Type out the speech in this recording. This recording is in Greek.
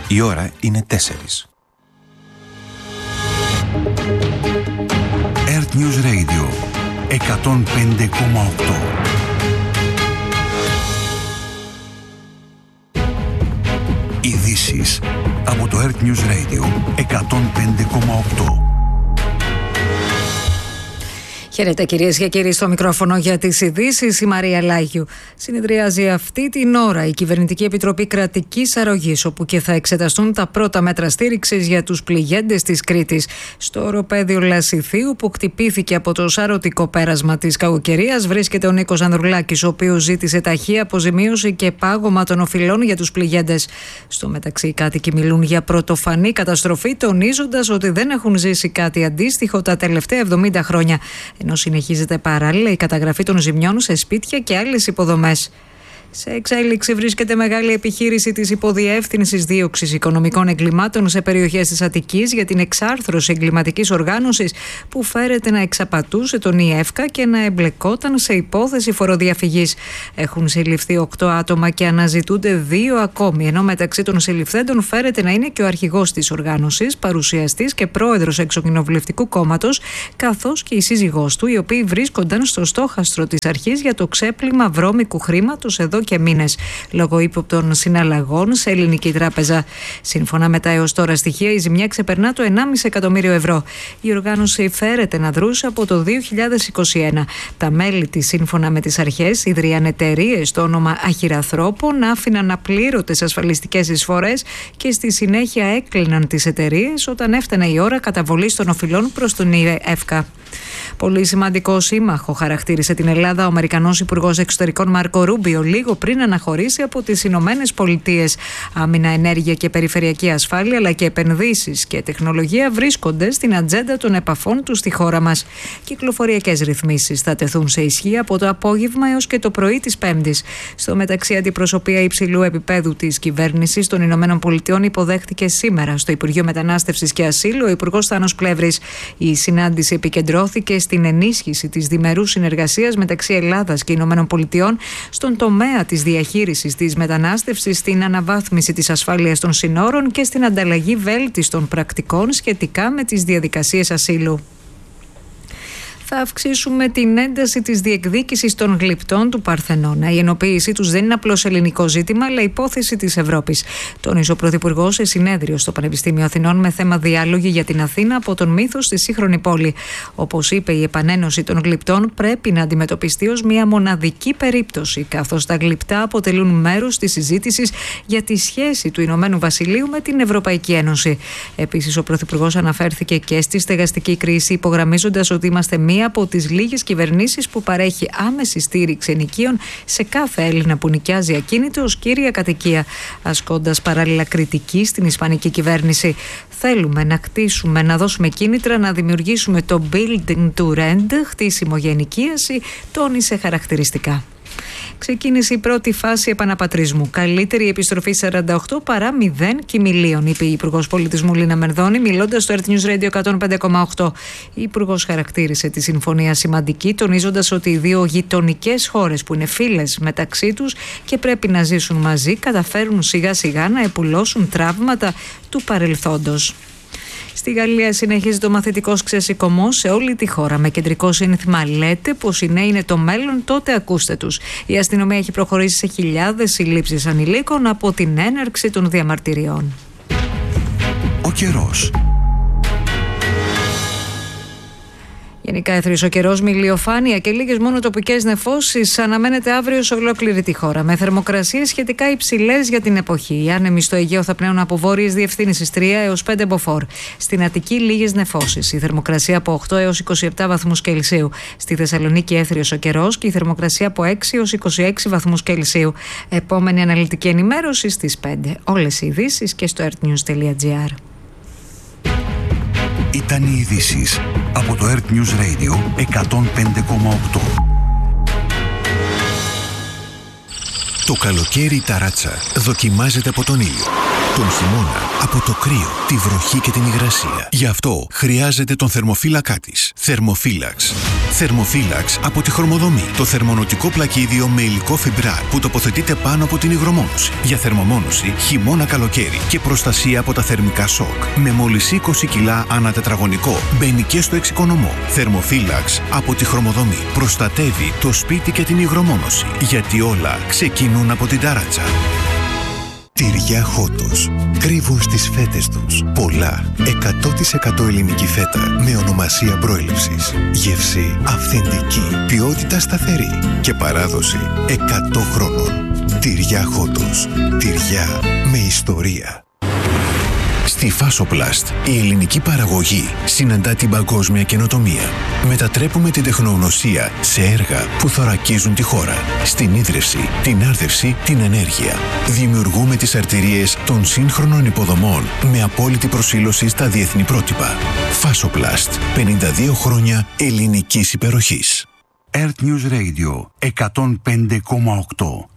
Η ώρα είναι 4. Earth News Radio 105,8. Ειδήσεις από το Earth News Radio 105,8. Χαίρετε κυρίες και κύριοι, στο μικρόφωνο για τις ειδήσεις η Μαρία Λάγιου. Συνεδριάζει αυτή την ώρα η Κυβερνητική Επιτροπή Κρατικής Αρρωγής, όπου και θα εξεταστούν τα πρώτα μέτρα στήριξης για τους πληγέντες της Κρήτης. Στο οροπέδιο Λασιθίου, που χτυπήθηκε από το σαρωτικό πέρασμα της κακοκαιρίας, βρίσκεται ο Νίκος Ανδρουλάκης, ο οποίος ζήτησε ταχεία αποζημίωση και πάγωμα των οφειλών για τους πληγέντες. Στο μεταξύ, οι κάτοικοι μιλούν για πρωτοφανή καταστροφή, τονίζοντας ότι δεν έχουν ζήσει κάτι αντίστοιχο τα τελευταία 70 χρόνια. Ενώ συνεχίζεται παράλληλα η καταγραφή των ζημιών σε σπίτια και άλλες υποδομές. Σε εξέλιξη βρίσκεται μεγάλη επιχείρηση της Υποδιεύθυνσης Δίωξης Οικονομικών Εγκλημάτων σε περιοχές της Αττικής για την εξάρθρωση εγκληματικής οργάνωσης που φέρεται να εξαπατούσε τον ΙΕΦΚΑ και να εμπλεκόταν σε υπόθεση φοροδιαφυγής. Έχουν συλληφθεί 8 άτομα και αναζητούνται 2 ακόμη, ενώ μεταξύ των συλληφθέντων φέρεται να είναι και ο αρχηγός της οργάνωσης, παρουσιαστής και πρόεδρος εξοκοινοβουλευτικού κόμματος, καθώς και η σύζυγός του, οι οποίοι βρίσκονταν στο στόχαστρο της αρχής για το ξέπλυμα βρώμικου χρήματος εδώ και μήνες, λόγω ύποπτων συναλλαγών σε ελληνική τράπεζα. Σύμφωνα με τα έως τώρα στοιχεία, η ζημιά ξεπερνά το 1,5 εκατομμύριο ευρώ. Η οργάνωση φέρεται να δρούσε από το 2021. Τα μέλη της, σύμφωνα με τις αρχές, ιδρύαν εταιρείες στο όνομα αχυραθρόπων, άφηναν απλήρωτες ασφαλιστικές εισφορές και στη συνέχεια έκλειναν τις εταιρείες όταν έφτανε η ώρα καταβολής των οφειλών προς τον ΙΕΦΚΑ. Πολύ σημαντικό σύμμαχο χαρακτήρισε την Ελλάδα ο Αμερικανός Υπουργός Εξωτερικών Μάρκο Ρούμπιο λίγο πριν αναχωρήσει από τις Ηνωμένες Πολιτείες. Άμυνα, ενέργεια και περιφερειακή ασφάλεια, αλλά και επενδύσεις και τεχνολογία βρίσκονται στην ατζέντα των επαφών του στη χώρα μας. Κυκλοφοριακές ρυθμίσεις θα τεθούν σε ισχύ από το απόγευμα έως και το πρωί της Πέμπτης. Στο μεταξύ, αντιπροσωπεία υψηλού επίπεδου της κυβέρνησης των Ηνωμένων Πολιτειών υποδέχτηκε σήμερα στο Υπουργείο Μετανάστευσης και Ασύλου ο Υπουργός Θάνος Πλεύρης. Η συνάντηση επικεντρώθηκε στην ενίσχυση της διμερούς συνεργασίας μεταξύ Ελλάδας και Ηνωμένων Πολιτειών στον τομέα της διαχείρισης της μετανάστευσης, στην αναβάθμιση της ασφάλειας των συνόρων και στην ανταλλαγή βέλτιστων πρακτικών σχετικά με τις διαδικασίες ασύλου. Θα αυξήσουμε την ένταση της διεκδίκησης των γλυπτών του Παρθενώνα. Η ενοποίησή τους δεν είναι απλώς ελληνικό ζήτημα, αλλά υπόθεση της Ευρώπης. Τόνισε ο Πρωθυπουργός σε συνέδριο στο Πανεπιστήμιο Αθηνών με θέμα διάλογοι για την Αθήνα από τον μύθο στη σύγχρονη πόλη. Όπως είπε, η επανένωση των γλυπτών πρέπει να αντιμετωπιστεί ως μια μοναδική περίπτωση, καθώς τα γλυπτά αποτελούν μέρος της συζήτησης για τη σχέση του Ηνωμένου Βασιλείου με την Ευρωπαϊκή Ένωση. Επίσης, ο Πρωθυπουργός αναφέρθηκε και στη στεγαστική κρίση, υπογραμμίζοντας ότι είμαστε μία από τις λίγες κυβερνήσεις που παρέχει άμεση στήριξη ενοικίων σε κάθε Έλληνα που νοικιάζει ακίνητο ως κύρια κατοικία, ασκώντας παράλληλα κριτική στην ισπανική κυβέρνηση. Θέλουμε να κτίσουμε, να δώσουμε κίνητρα, να δημιουργήσουμε το building to rent, χτίσιμο για ενοικίαση, τόνισε χαρακτηριστικά. Ξεκίνησε η πρώτη φάση επαναπατρισμού. Καλύτερη επιστροφή 48 παρά 0 κοιμηλίων, είπε η Υπουργός Πολιτισμού Λίνα Μερδώνη, μιλώντας στο Earth News Radio 105,8. Η Υπουργός χαρακτήρισε τη συμφωνία σημαντική, τονίζοντας ότι οι δύο γειτονικές χώρες που είναι φίλες μεταξύ τους και πρέπει να ζήσουν μαζί, καταφέρουν σιγά σιγά να επουλώσουν τραύματα του παρελθόντος. Στη Γαλλία συνεχίζεται ο μαθητικός ξεσηκωμός σε όλη τη χώρα με κεντρικό σύνθημα «Λέτε πως οι νέοι είναι το μέλλον, τότε ακούστε τους». Η αστυνομία έχει προχωρήσει σε χιλιάδες συλλήψεις ανηλίκων από την έναρξη των διαμαρτυριών. Ο καιρός. Γενικά εθρής ο καιρός με ηλιοφάνεια και λίγες μόνο τοπικές νεφώσεις αναμένεται αύριο σε ολόκληρη τη χώρα, με θερμοκρασίες σχετικά υψηλές για την εποχή. Οι άνεμοι στο Αιγαίο θα πνέουν από βόρειες διευθύνσεις 3 έως 5 μποφόρ. Στην Αττική λίγες νεφώσεις. Η θερμοκρασία από 8 έως 27 βαθμούς Κελσίου. Στη Θεσσαλονίκη έθριος ο καιρός και η θερμοκρασία από 6 έως 26 βαθμούς Κελσίου. Επόμενη αναλυτική ενημέρωση στις 5. Όλες οι ειδήσεις και στο earthnews.gr. Ήταν οι ειδήσεις από το Earth News Radio 105,8. Το καλοκαίρι η ταράτσα δοκιμάζεται από τον ήλιο. τον χειμώνα από το κρύο, τη βροχή και την υγρασία. Γι' αυτό χρειάζεται τον θερμοφύλακά της. Θερμοφύλαξ. Θερμοφύλαξ από τη Χρωμοδομή. Το θερμονοτικό πλακίδιο με υλικό φιμπράρ που τοποθετείται πάνω από την υγρομόνωση. Για θερμομόνωση χειμώνα-καλοκαίρι και προστασία από τα θερμικά σοκ. Με μόλις 20 κιλά ανά τετραγωνικό. Μπαίνει και στο εξοικονομό. Θερμοφύλαξ από τη Χρωμοδομή. Προστατεύει το σπίτι και την υγρομόνωση. Γιατί όλα ξεκινούν από την ταράτσα. Τυριά Χότος. Κρύβουν στις φέτες τους πολλά 100% ελληνική φέτα με ονομασία προέλευσης. Γεύση αυθεντική, ποιότητα σταθερή και παράδοση 100 χρόνων. Τυριά Χότος. Τυριά με ιστορία. Στη Φάσοπλαστ, η ελληνική παραγωγή συναντά την παγκόσμια καινοτομία. Μετατρέπουμε την τεχνογνωσία σε έργα που θωρακίζουν τη χώρα. Στην ίδρυυση, την άρδευση, την ενέργεια. Δημιουργούμε τις αρτηρίες των σύγχρονων υποδομών με απόλυτη προσήλωση στα διεθνή πρότυπα. Φάσοπλαστ, 52 χρόνια ελληνικής υπεροχής. Earth News Radio 105,8.